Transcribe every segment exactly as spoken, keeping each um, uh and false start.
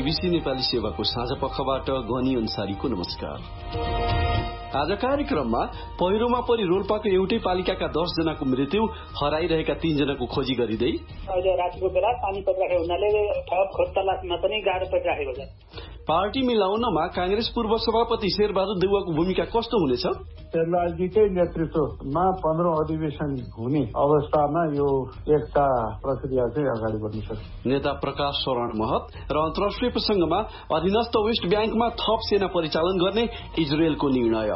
BBC Nepali सेवाको साझा पक्षबाट गनी अन्सारीको नमस्कार। आज कार्यक्रममा पहिरोमा परि रोल्पाको एउटै पालिकाका दस जनाको मृत्यु, हराइरहेका तीन जनाको खोजी गरिँदै अहिले रातिको बेला पानी परिरहेको हुनाले थप खोज तलासमा पनि गाह्रो परिरहेको छ। पार्टी मिलाउनमा कांग्रेस पूर्व सभापति शेरबहादुर देउवाको भूमिका कस्तो हुनेछ? शेरलालजीकै नेतृत्वमा पन्ध्र अधिवेशन हुने अवस्थामा यो एकता प्रक्रिया चाहिँ अगाडि बढ्न सक्छ। नेता प्रकाश शरण महत र अन्तर्राष्ट्रिय प्रसंगमा अधीनस्थ वेस्ट ब्याङ्कमा थप सेना परिचालन गर्ने इजरायलको निर्णय।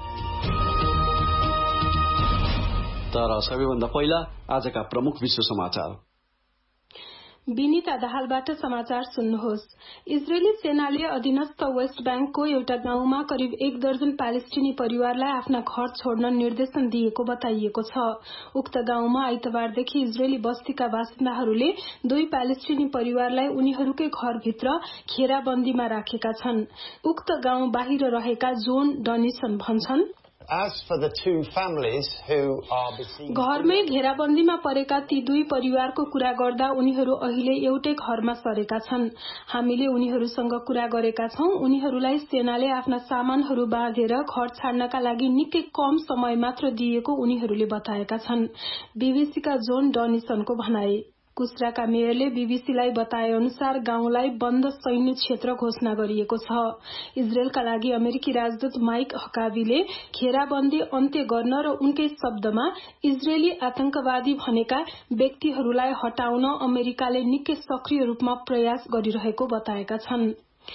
तर सबैभन्दा पहिला आजका प्रमुख विश्व समाचार। विनिता दाहालबाट समाचार सुन्नुहोस्। इजरायली सेनाले अधीनस्थ वेस्ट ब्याङ्कको एउटा गाउँमा करिब एक दर्जन प्यालेस्टिनी परिवारलाई आफ्ना घर छोड्न निर्देशन दिएको बताइएको छ। उक्त गाउँमा आइतबारदेखि इजरायली बस्तीका बासिन्दाहरूले दुई प्यालेस्टिनी परिवारलाई उनीहरूकै घरभित्र घेराबन्दीमा राखेका छन्। उक्त गाउँ बाहिर रहेका जोन डनिसन भन्छन्, घरमै घेराबन्दीमा परेका ती दुई परिवारको कुरा गर्दा उनीहरू अहिले एउटै घरमा सरेका छन्। हामीले उनीहरूसँग कुरा गरेका छौं। उनीहरूलाई सेनाले आफ्ना सामानहरू बाँधेर घर छाड्नका लागि निकै कम समय मात्र दिएको उनीहरूले बताएका छन्। बीबीसीका जोन डनिसनको भनाई। कुस्राका मेयरले बीबीसीलाई बताए अनुसार गाउँलाई बन्द सैन्य क्षेत्र घोषणा गरिएको छ। इजरायलका लागि अमेरिकी राजदूत माइक हकाबीले घेराबन्दी अन्त्य गर्न र उनकै शब्दमा इजरायली आतंकवादी भनेका व्यक्तिहरूलाई हटाउन अमेरिकाले निकै सक्रिय रूपमा प्रयास गरिरहेको बताएका छन्।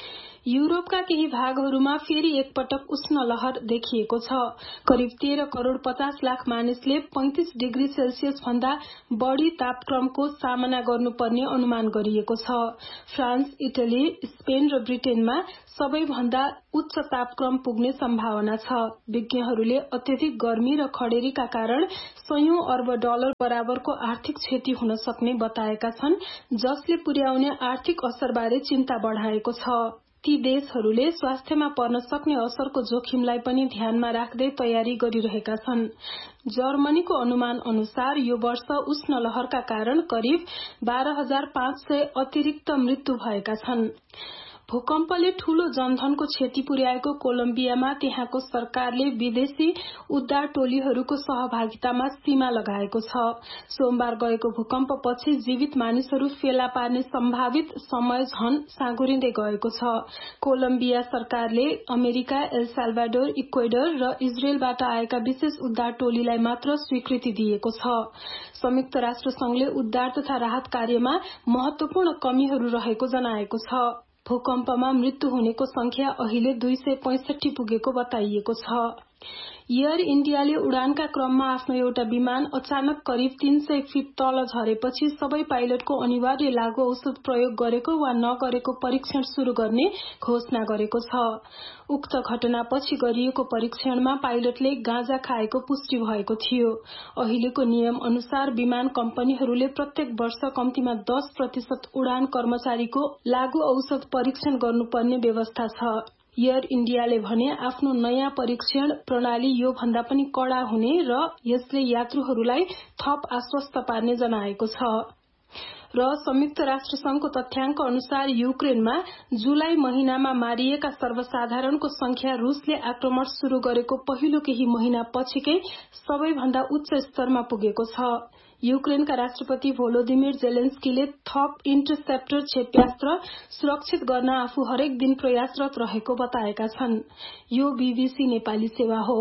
युरोपका केही भागहरूमा फेरि एकपटक उष्ण लहर देखिएको छ। करिब तेह्र करोड़ पचास लाख मानिसले पैंतिस डिग्री सेल्सियस भन्दा बढ़ी तापक्रमको सामना गर्नुपर्ने अनुमान गरिएको छ। फ्रान्स, इटली, स्पेन र ब्रिटेनमा सबैभन्दा उच्च तापक्रम पुग्ने सम्भावना छ। विज्ञहरूले अत्यधिक गर्मी र खडेरीका कारण सयौं अर्ब डलर बराबरको आर्थिक क्षति हुन सक्ने बताएका छन्, जसले पुर्याउने आर्थिक असरबारे चिन्ता बढ़ाएको छ। ती देशहरूले स्वास्थ्यमा पर्न सक्ने असरको जोखिमलाई पनि ध्यानमा राख्दै तयारी गरिरहेका छन्। जर्मनीको अनुमान अनुसार यो वर्ष उष्ण लहरका कारण करिब बाह्र हजार पाँच सय अतिरिक्त मृत्यु भएका छन्। भूकम्पले ठूलो जनधनको क्षति पुर्याएको कोलम्बियामा त्यहाँको सरकारले विदेशी उद्धार टोलीहरूको सहभागितामा सीमा लगाएको छ। सोमबार गएको भूकम्पपछि जीवित मानिसहरू फेला पार्ने सम्भावित समय झन साँगुरिँदै गएको छ। कोलम्बिया सरकारले अमेरिका, एल साल्भाडोर, इक्वेडर र इजरायलबाट आएका विशेष उद्धार टोलीलाई मात्र स्वीकृति दिएको छ। संयुक्त राष्ट्र संघले उद्धार तथा राहत कार्यमा महत्वपूर्ण कमीहरू रहेको जनाएको छ। भूकम्पमा मृत्यु हुनेको संख्या अहिले दुई सय पैंसठी पुगेको बताइएको छ। एयर इण्डियाले उडानका क्रममा आफ्नो एउटा विमान अचानक करिब तीन सय फिट तल झरेपछि सबै पाइलटको अनिवार्य लागू औषध प्रयोग गरेको वा नगरेको परीक्षण शुरू गर्ने घोषणा गरेको छ। उक्त घटनापछि गरिएको परीक्षणमा पाइलटले गाँजा खाएको पुष्टि भएको थियो। अहिलेको नियम अनुसार विमान कम्पनीहरूले प्रत्येक वर्ष कम्तीमा दस प्रतिशत उडान कर्मचारीको लागू औषध परीक्षण गर्नुपर्ने व्यवस्था छ। एयर इण्डियाले भने आफ्नो नयाँ परीक्षण प्रणाली यो भन्दा पनि कड़ा हुने र यसले यात्रुहरूलाई थप आश्वस्त पार्ने जनाएको छ। र संयुक्त राष्ट्र संघको तथ्याङ्क अनुसार युक्रेनमा जुलाई महिनामा मारिएका सर्वसाधारणको संख्या रूसले आक्रमण शुरू गरेको पहिलो केही महिना पछिकै सबैभन्दा उच्च स्तरमा पुगेको छ। युक्रेनका राष्ट्रपति भोलोदिमिर जेलेन्स्कीले थप इन्टरसेप्टर क्षेप्यास्त्र सुरक्षित गर्न आफू हरेक दिन प्रयासरत रहेको बताएका छन्। यो बीबीसी नेपाली सेवा हो।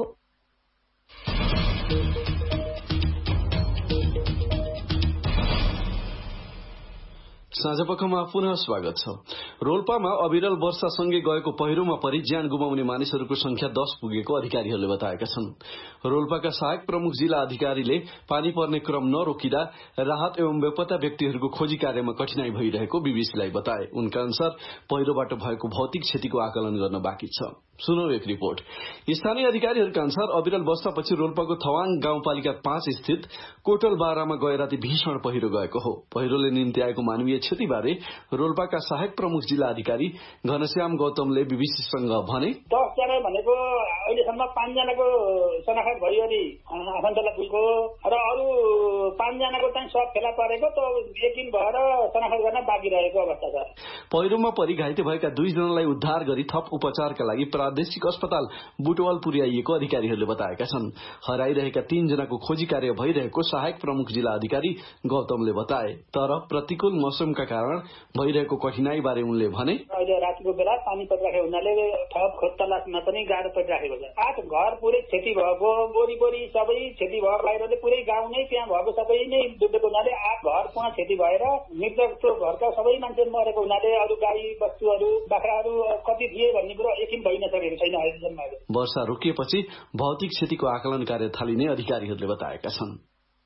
साँझपखमा पुनः स्वागत छ। रोल्पामा अविरल वर्षासँगै गएको पहिरोमा परि ज्यान गुमाउने मानिसहरूको संख्या दस पुगेको अधिकारीहरूले बताएका छन्। रोल्पाका सहायक प्रमुख जिल्ला अधिकारीले पानी पर्ने क्रम नरोकिदा राहत एवं बेपत्ता व्यक्तिहरूको खोजी कार्यमा कठिनाई भइरहेको बीबीसीलाई बताए। उनका अनुसार पहिरोबाट भएको भौतिक क्षतिको आकलन गर्न बाँकी छ। सुनौ एक रिपोर्ट। स्थानीय अधिकारीहरूका अनुसार अविरल वर्षापछि रोल्पाको थवाङ गाउँपालिका पाँच स्थित कोटल बारामा गए राति भीषण पहिरो गएको हो। पहिरोले निम्ति आएको मानवीय क्षतिबारे रोल्पाका सहायक प्रमुख जिल्ला अधिकारी घनश्याम गौतमले बीबीसीसँग भने, दस जना भनेको अहिलेसम्म पाँचजनाको शनाखत भयो अरे आफन्तला पुलको र अरू पाँचजनाको चाहिँ सब फेला परेको त एक दिन भएर शनाखत गर्न बाँकी रहेको अवस्था छ। पहिरोमा परि घाइते भएका दुईजनालाई उद्धार गरी थप उपचारका लागि प्रादेशिक अस्पताल बुटवल पुर्याइएको अधिकारीहरूले बताएका छन्। हराइरहेका तीनजनाको खोजी कार्य भइरहेको सहायक प्रमुख जिल्ला अधिकारी गौतमले बताए। तर प्रतिकूल मौसमका कारण भइरहेको कठिनाई बारे उनले भने, अहिले रातिको बेला पानी परिराखेको हुनाले थप खोज तलासमा पनि गाह्रो परिराखेको छ। आठ घर पुरै क्षति भएको, वरिपरि सबै क्षति भएको, बाहिरले पुरै गाउँ नै त्यहाँ भएको सबै नै डुबेको हुनाले आठ घर पुनः क्षति भएर मृतकको घरका सबै मान्छे मरेको हुनाले अरू गाई बस्तुहरू बाख्राहरू कति थिए भन्ने कुरो एकछिन भइ नसकेको छैन अहिलेसम्म। वर्षा रोकिएपछि भौतिक क्षतिको आकलन कार्य थालिने अधिकारीहरूले बताएका छन्।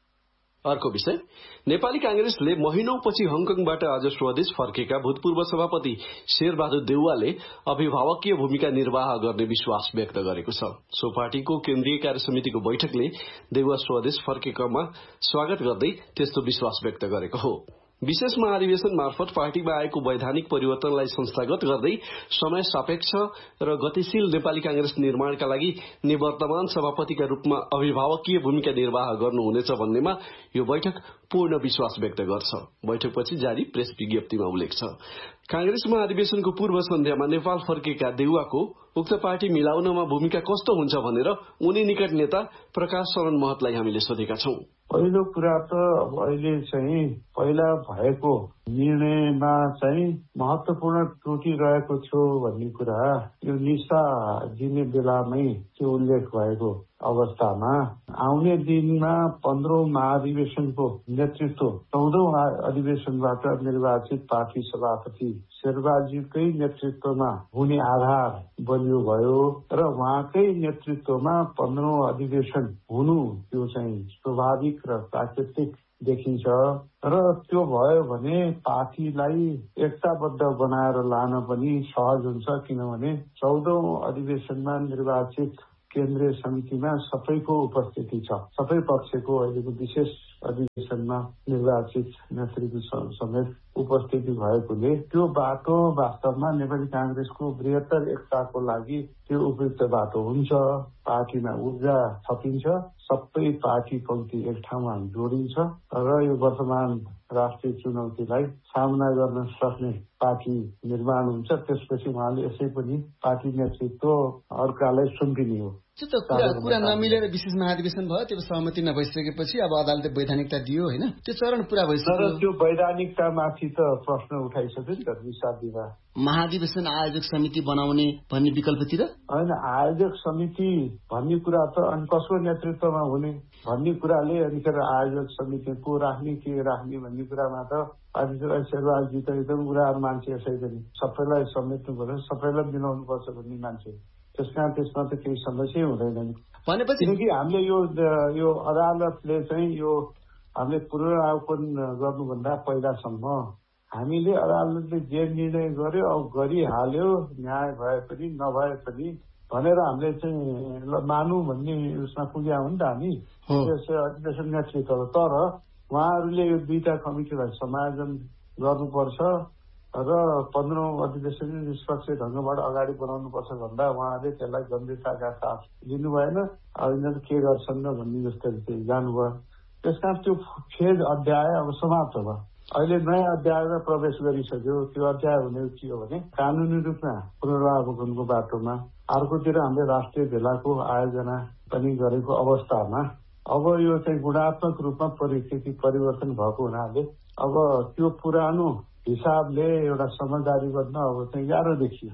अर्को विषय, नेपाली कांग्रेसले महिनौपछि हङकङबाट आज स्वदेश फर्केका भूतपूर्व सभापति शेरबहादुर देउवाले अभिभावकीय भूमिका निर्वाह गर्ने विश्वास व्यक्त गरेको छ। सो पार्टीको केन्द्रीय कार्य समितिको बैठकले देउवा स्वदेश फर्केकामा स्वागत गर्दै त्यस्तो विश्वास व्यक्त गरेको हो। विशेष महाधिवेशन मार्फत पार्टीमा आएको वैधानिक परिवर्तनलाई संस्थागत गर्दै समय सापेक्ष र गतिशील नेपाली कांग्रेस निर्माणका लागि निवर्तमान सभापतिका रूपमा अभिभावकीय भूमिका निर्वाह गर्नुहुनेछ भन्नेमा यो बैठक पूर्ण विश्वास व्यक्त गर्छ। बैठकपछि जारी प्रेस विज्ञप्तिमा उल्लेख छ। कांग्रेस महाधिवेशनको पूर्व सन्ध्यामा नेपाल फर्केका देउवाको उक्त पार्टी मिलाउनमा भूमिका कस्तो हुन्छ भनेर उनी निकट नेता प्रकाश शरण महतलाई हामीले सोधेका छौं। पहिलो कुरा त अब अहिले चाहिँ पहिला भएको निर्णयमा चाहिँ महत्वपूर्ण त्रुटि रहेको थियो भन्ने कुरा यो निशा दिने बेलामै त्यो उल्लेख भएको अवस्थामा आउने दिनमा पन्ध्रौं महाधिवेशनको नेतृत्व चौधौं अधिवेशनबाट निर्वाचित पार्टी सभापति शेरबहादुरजीकै नेतृत्वमा हुने आधार बलियो भयो र उहाँकै नेतृत्वमा पन्ध्रौं अधिवेशन हुनु त्यो चाहिँ स्वाभाविक र प्राकृतिक देखिन्छ र त्यो भयो भने पार्टीलाई एकताबद्ध बनाएर लान पनि सहज हुन्छ। किनभने चौधौं अधिवेशनमा निर्वाचित केन्द्रीय समितिमा सबैको उपस्थिति छ। सबै पक्षको अहिलेको विशेष अधिवेशनमा निर्वाचित नेतृत्व समेत उपस्थिति भएकोले त्यो बाटो वास्तवमा नेपाली कांग्रेसको बृहत्तर एकताको लागि त्यो उपयुक्त बाटो हुन्छ। पार्टीमा ऊर्जा थपिन्छ, सबै पार्टी पंक्ति एक ठाउँमा जोडिन्छ र यो वर्तमान राष्ट्रिय चुनौतीलाई सामना गर्न सक्ने पार्टी निर्माण हुन्छ। त्यसपछि उहाँले यसै पनि पार्टी नेतृत्व अर्कालाई सुम्पिने हो। त्यो कुरा कुरा नमिलेर विशेष महाधिवेशन भयो, त्यो सहमति नभइसकेपछि अब अदालतले वैधानिकता दियो होइन, त्यो चरण पूरा भइसक्यो। त्यो वैधानिकतामाथि त प्रश्न उठाइसक्यो नि त विवादमा। महाधिवेशन आयोजक समिति बनाउने भन्ने विकल्पतिर होइन, आयोजक समिति भन्ने कुरा त अनि कसको नेतृत्वमा हुने भन्ने कुराले अनिखेर आयोजक समिति को राख्ने के राख्ने भन्ने कुरामा त अनिखेर शेरबहादुरजी त एकदम उदार मान्छे, यसै पनि सबैलाई समेट्नु पर्छ, सबैलाई मिलाउनु पर्छ भन्ने मान्छे। त्यसमा त्यसमा त केही समस्या हुँदैन भनेपछि, किनकि हामीले यो यो अदालतले चाहिँ यो हामीले पुनरावलोकन गर्नुभन्दा पहिलासम्म हामीले अदालतले जे निर्णय गर्यो अब गरिहाल्यो, न्याय भए पनि नभए पनि भनेर हामीले चाहिँ ल मानु भन्ने उसमा पुग्या हो नि त हामी अधिवेशन नेतृत्व। तर उहाँहरूले यो दुईटा कमिटीलाई समायोजन गर्नुपर्छ र पन्ध्रौं अधिवेशन निष्पक्ष ढंगबाट अगाडि बढाउनुपर्छ भन्दा उहाँले त्यसलाई गम्भीरताका साथ लिनु भएन। अब यिनीहरू के गर्छन् र भन्ने जस्तो चाहिँ जानुभयो। त्यसकारण त्यो फेज अध्याय अब समाप्त भयो। अहिले नयाँ अध्यायमा प्रवेश गरिसक्यो। त्यो अध्याय हुने के हो भने कानूनी रूपमा पुनरावलोकनको बाटोमा। अर्कोतिर हामीले राष्ट्रिय भेलाको आयोजना पनि गरेको अवस्थामा अब यो चाहिँ गुणात्मक रूपमा परिस्थिति परिवर्तन भएको हुनाले अब त्यो पुरानो हिसाबले एउटा समझदारी गर्न अब चाहिँ गाह्रो देखियो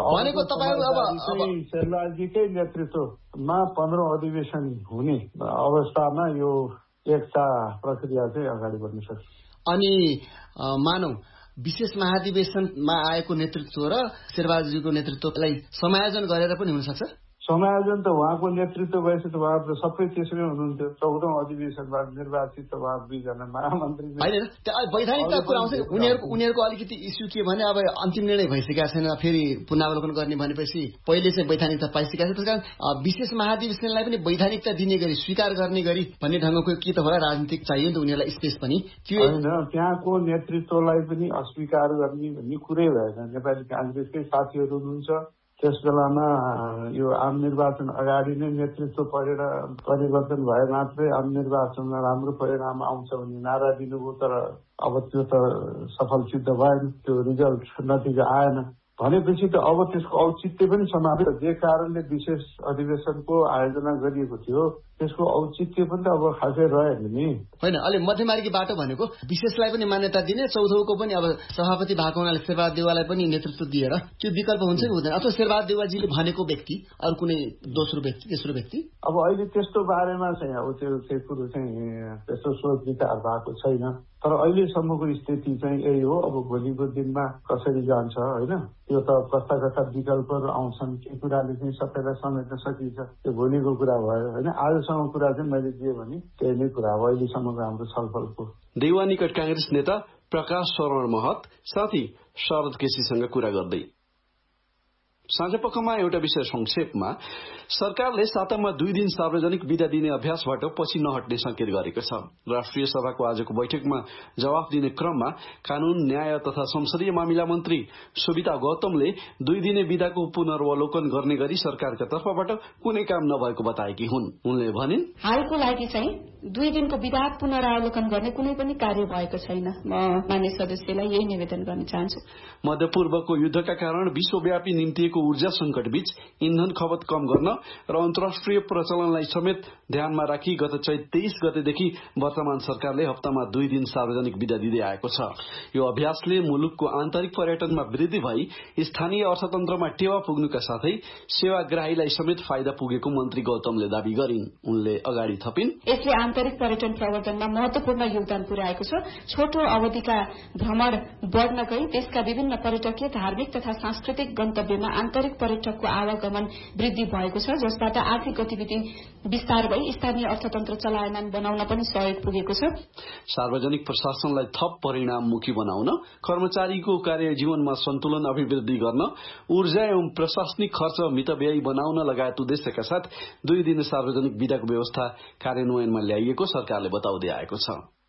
र शेरबहादुरजीकै नेतृत्वमा पन्ध्रौं अधिवेशन हुने अवस्थामा यो एकता प्रक्रिया चाहिँ अगाडि बढ्न सक्छ। अनि मानौ विशेष महाधिवेशनमा आएको नेतृत्व र शेरबहादुरजीको नेतृत्वलाई समायोजन गरेर पनि हुन सक्छ। समायोजन त उहाँको नेतृत्व भएपछि त उहाँ त सबै त्यसमै हुनुहुन्थ्यो। चौधौं अधिवेशनबाट निर्वाचित त उहाँ दुईजना महामन्त्री होइन। वैधानिकता कुरा आउँछ। उनीहरूको उनीहरूको अलिकति इस्यु के भने अब अन्तिम निर्णय भइसकेका छैन, फेरि पुनरावलोकन गर्ने भनेपछि पहिले चाहिँ वैधानिकता पाइसकेका छ। त्यसकारण विशेष महाधिवेशनलाई पनि वैधानिकता दिने गरी स्वीकार गर्ने गरी भन्ने ढंगको के त होला राजनीतिक चाहियो नि त उनीहरूलाई स्पेस पनि। त्यो होइन, त्यहाँको नेतृत्वलाई पनि अस्वीकार गर्ने भन्ने कुरै भएन। नेपाली कांग्रेसकै साथीहरू हुनुहुन्छ, त्यस बेलामा यो आम निर्वाचन अगाडि नै नेतृत्व परिणाम परिवर्तन भए मात्रै आम निर्वाचनमा राम्रो परिणाम आउँछ भन्ने नारा दिनुभयो, तर अब त्यो त सफल सिद्ध भएन, त्यो रिजल्ट नतिजा आएन भनेपछि त अब त्यसको औचित्य पनि समाप्त। जे कारणले विशेष अधिवेशनको आयोजना गरिएको थियो त्यसको औचित्य पनि त अब खासै रहेन नि। होइन, अहिले मध्यमार्गी बाटो भनेको विशेषलाई पनि मान्यता दिने, चौथौको पनि अब सभापति भएको हुनाले शेरबहादुर देउवालाई पनि नेतृत्व दिएर त्यो विकल्प हुन्छ कि हुँदैन, अथवा शेरबहादुर देउवाजीले भनेको व्यक्ति अरू कुनै दोस्रो व्यक्ति तेस्रो व्यक्ति। अब अहिले त्यस्तो बारेमा चाहिँ अब त्यो त्यो कुरो चाहिँ त्यस्तो सोच विचार भएको छैन, तर अहिलेसम्मको स्थिति चाहिँ यही हो। अब भोलिको दिनमा कसरी जान्छ होइन, त्यो त कस्ता कस्ता विकल्पहरू आउँछन्, के कुराले चाहिँ सबैलाई समेट्न सकिन्छ त्यो भोलिको कुरा भयो होइन। आजसम्म कुरा चाहिँ मैले दिएँ भने त्यही नै कुरा हो अहिलेसम्मको हाम्रो छलफलको। देउवा निकट कांग्रेस नेता प्रकाश शरण महत साथी शरद केसीसँग कुरा गर्दै। साँझपखमा एउटा विषय संक्षेपमा, सरकारले सातामा दुई दिन सार्वजनिक विदा दिने अभ्यासबाट पछि नहट्ने संकेत गरेको छ। राष्ट्रिय सभाको आजको बैठकमा जवाफ दिने क्रममा कानून, न्याय तथा संसदीय मामिला मन्त्री सुविता गौतमले दुई दिने विदाको पुनर्वलोकन गर्ने गरी सरकारका तर्फबाट कुनै काम नभएको बताएकी हुन्। उनले भनिन्, हालको लागि चाहिँ दुई दिनको विदा पुनरावलोकन गर्ने कुनै पनि कार्य भएको छैन। म मान्य सदस्यलाई यही निवेदन गर्न चाहन्छु। मध्यपूर्वको युद्धका कारण विश्वव्यापी निम्तिएको ऊर्जा संकट बीच इन्धन खपत कम गर्न र अन्तर्राष्ट्रिय प्रचलनलाई समेत ध्यानमा राखी गत चैत तेइस गतेदेखि वर्तमान सरकारले हप्तामा दुई दिन सार्वजनिक विदा दिँदै आएको छ। यो अभ्यासले मुलुकको आन्तरिक पर्यटनमा वृद्धि भई स्थानीय अर्थतन्त्रमा टेवा पुग्नुका साथै सेवाग्राहीलाई समेत फाइदा पुगेको मन्त्री गौतमले दावी गरिन्। उनले अगाडि थपिन्, यसले आन्तरिक पर्यटन प्रवर्धनमा महत्वपूर्ण योगदान पुर्याएको छ। छोटो अवधिका भ्रमण बढ्न गई देशका विभिन्न पर्यटकीय, धार्मिक तथा सांस्कृतिक गन्तव्यमा आन्तरिक पर्यटकको आवागमन वृद्धि भएको छ, जसबाट आर्थिक गतिविधि विस्तार भई स्थानीय अर्थतन्त्र चलायमान बनाउन पनि सहयोग पुगेको छ। सार्वजनिक प्रशासनलाई थप परिणाममुखी बनाउन, कर्मचारीको कार्य जीवनमा सन्तुलन अभिवृद्धि गर्न, ऊर्जा एवं प्रशासनिक खर्च मितव्ययी बनाउन लगायत उद्देश्यका साथ दुई दिन सार्वजनिक विदाको व्यवस्था कार्यान्वयनमा ल्याइएको सरकारले बताउँदै आएको छ।